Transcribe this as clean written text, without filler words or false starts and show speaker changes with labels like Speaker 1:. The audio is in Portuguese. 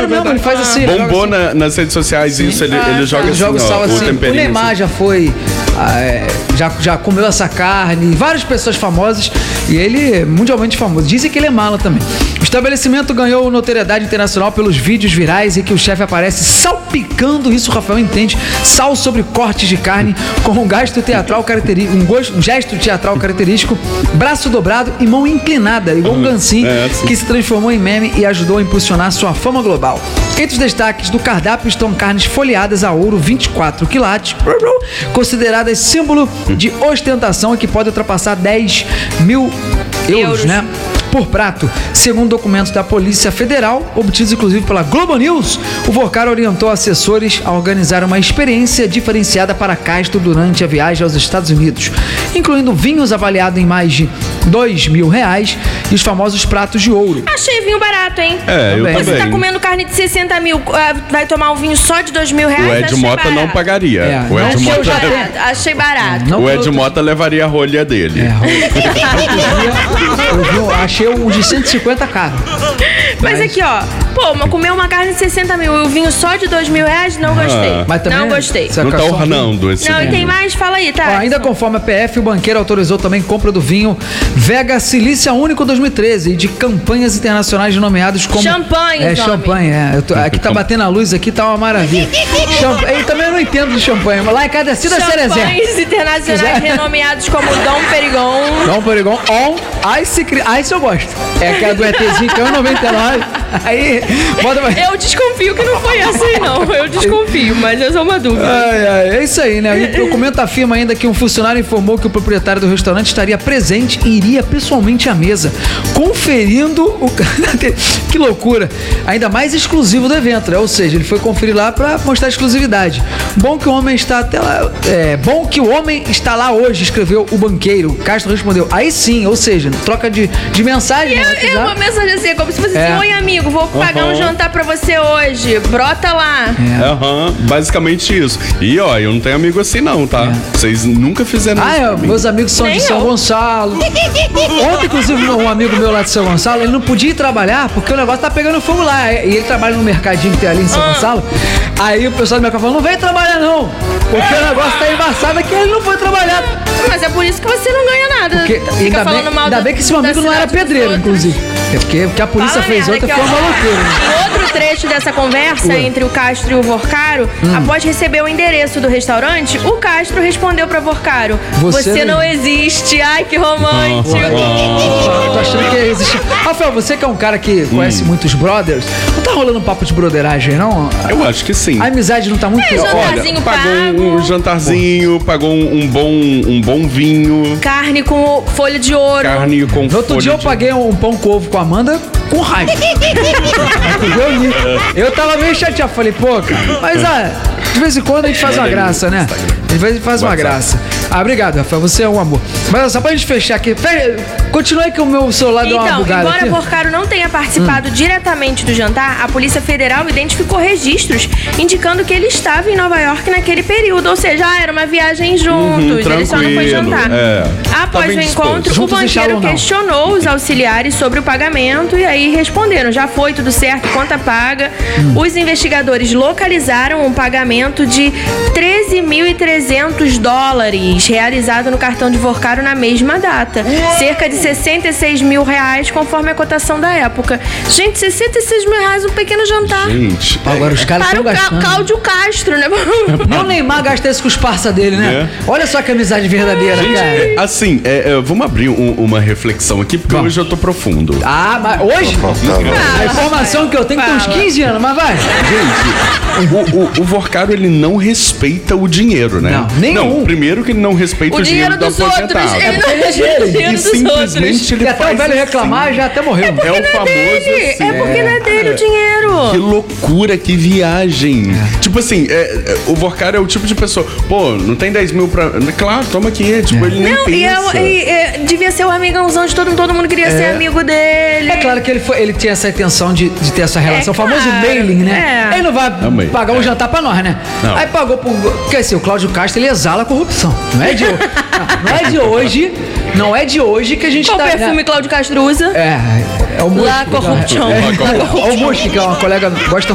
Speaker 1: mesmo, ele faz assim.
Speaker 2: Bombou nas redes sociais isso, ele joga assim,
Speaker 1: joga o sal assim.
Speaker 2: o temperinho.
Speaker 1: O Neymar
Speaker 2: assim.
Speaker 1: já foi, já comeu essa carne, várias pessoas famosas, e ele é mundialmente famoso. Dizem que ele é mala também. O estabelecimento ganhou notoriedade internacional pelos vídeos virais em que o chefe aparece salpicando, isso o Rafael entende, sal sobre cortes de carne com um gesto teatral característico, braço dobrado e mão inclinada, igual um gancinho,
Speaker 2: assim.
Speaker 1: que se transformou em meme e ajudou a impulsionar sua fama global. Entre os destaques do cardápio estão carnes folheadas a ouro 24 quilates, consideradas símbolo de ostentação e que pode ultrapassar 10 mil euros, né? Por prato. Segundo documentos da Polícia Federal, obtidos inclusive pela Globo News, o Vorcaro orientou assessores a organizar uma experiência diferenciada para Castro durante a viagem aos Estados Unidos, incluindo vinhos avaliados em mais de R$2.000 e os famosos pratos de ouro.
Speaker 3: Achei vinho barato, hein?
Speaker 2: Eu também.
Speaker 3: Você tá comendo carne de 60 mil, vai tomar um vinho só de R$2.000?
Speaker 2: O Ed Mota não pagaria. O Ed Mota...
Speaker 3: Achei barato.
Speaker 2: O Ed Mota levaria a rolha dele.
Speaker 1: Eu achei o de 150 caro.
Speaker 3: Mas aqui, ó, comer uma carne de 60 mil e o vinho só de R$2.000, não gostei.
Speaker 1: Mas também
Speaker 3: não gostei.
Speaker 2: Não tá ornando esse
Speaker 3: Não,
Speaker 2: vinho.
Speaker 3: e tem mais? Fala aí, tá?
Speaker 1: Ainda conforme a PF, o banqueiro autorizou também compra do vinho Vega Silícia Único 2013 e de campanhas internacionais nomeados como...
Speaker 3: Champanhe,
Speaker 1: champanhe, aqui tá batendo a luz, aqui tá uma maravilha. Eu também não entendo de champanhe, mas lá em cada Cida Cerezé.
Speaker 3: Champanhes internacionais renomeados como Dom Perignon.
Speaker 1: Dom Perignon, Ice eu gosto. É aquela do ETzinho que é 99. Aí, bota mais.
Speaker 3: Eu desconfio que não foi essa aí, não. Eu desconfio, mas eu sou uma dúvida.
Speaker 1: É isso aí, né? E o documento afirma ainda que um funcionário informou que o proprietário do restaurante estaria presente e iria pessoalmente à mesa, conferindo o... Que loucura! Ainda mais exclusivo do evento, né? Ou seja, ele foi conferir lá pra mostrar exclusividade. Bom que o homem está até lá... bom que o homem está lá hoje, escreveu o banqueiro. Castro respondeu, aí sim, ou seja, troca de mensagem.
Speaker 3: É uma mensagem assim, como se fosse assim, oi amigo, vou pagar um jantar pra você hoje, brota lá.
Speaker 2: Basicamente isso. E ó, eu não tenho amigo assim não, tá? Vocês nunca fizeram isso pra mim.
Speaker 1: Meus amigos são de São Gonçalo. Ontem, inclusive, um amigo meu lá de São Gonçalo, ele não podia ir trabalhar porque o negócio tá pegando fogo lá. E ele trabalha no mercadinho que tem ali em São Gonçalo. Aí o pessoal do mercado falou, não vem trabalhar não, porque o negócio tá embaçado aqui, ele não foi trabalhar.
Speaker 3: Mas é por isso que você não ganha nada.
Speaker 1: Porque ainda bem que esse meu amigo não era pedreiro, inclusive. É porque a polícia fez outra, foi uma loucura.
Speaker 3: Em outro trecho dessa conversa entre o Castro e o Vorcaro, após receber o endereço do restaurante, o Castro respondeu pra Vorcaro, você não existe. Ai, que romântico.
Speaker 1: Tô achando que existe. Rafael, você que é um cara que conhece muitos brothers, não tá rolando um papo de broderagem, não?
Speaker 2: Eu acho que sim.
Speaker 1: A amizade não tá muito...
Speaker 3: jantarzinho
Speaker 2: pagou
Speaker 3: pago.
Speaker 2: um jantarzinho, pagou um bom vinho.
Speaker 3: Carne com folha de ouro.
Speaker 2: Carne com
Speaker 1: No outro dia eu paguei um pão com ovo com a Amanda com raiva. Eu tava meio chateado. Falei, pô, cara, mas de vez em quando a gente faz uma graça, né? De vez em quando faz uma graça. Obrigado, Rafael, você é um amor. Mas só pra gente fechar aqui, continue que o meu celular deu uma bugada aqui.
Speaker 3: Embora Vorcaro não tenha participado diretamente do jantar, a Polícia Federal identificou registros indicando que ele estava em Nova York naquele período, ou seja, era uma viagem juntos, ele só não foi jantar. Após o encontro, o banqueiro questionou os auxiliares sobre o pagamento e aí responderam, já foi tudo certo, conta paga. Os investigadores localizaram um pagamento de $13.300 realizado no cartão de Vorcaro na mesma data. Cerca de R$66 mil, conforme a cotação da época. Gente, R$66 mil, um pequeno jantar.
Speaker 2: Gente,
Speaker 1: agora os caras estão gastando.
Speaker 3: Cláudio Castro, né?
Speaker 1: Nem o Neymar gasta isso com os parça dele, né? Olha só que amizade verdadeira, cara.
Speaker 2: Assim, vamos abrir uma reflexão aqui, porque hoje eu tô profundo.
Speaker 1: Mas hoje? A informação que eu tenho tem uns 15 anos, mas vai.
Speaker 2: Gente, o Vorcaro, ele não respeita o dinheiro, né?
Speaker 1: Não, nenhum.
Speaker 2: Não, primeiro que ele não respeita o dinheiro do aposentado.
Speaker 3: Ele não respeita o dinheiro dos outros.
Speaker 2: Ele
Speaker 1: até o velho reclamar já até morreu.
Speaker 2: É o famoso assim.
Speaker 3: É porque não é dele o dinheiro.
Speaker 2: Que loucura, que viagem. Tipo assim, o Vorcaro é o tipo de pessoa, pô, não tem 10 mil pra... Claro, toma aqui. Tipo, ele nem pensa.
Speaker 3: Devia ser o amigãozão de todo mundo queria ser amigo dele.
Speaker 1: É claro que ele tinha essa intenção de ter essa relação, o famoso mailing, né? Ele não vai pagar um jantar pra nós, né? Não. Aí pagou pro... Porque assim, o Cláudio Castro, ele exala a corrupção. Não é de hoje. Não é de hoje que a gente
Speaker 3: Qual perfume Cláudio Castro usa?
Speaker 1: É o Musque.
Speaker 3: La Corruption.
Speaker 1: É o Musque, que é uma colega gosta